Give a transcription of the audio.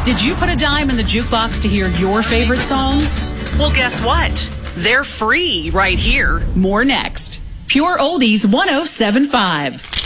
Did you put a dime in the jukebox to hear your favorite songs? Well, guess what? They're free right here. More next. Pure Oldies 107.5.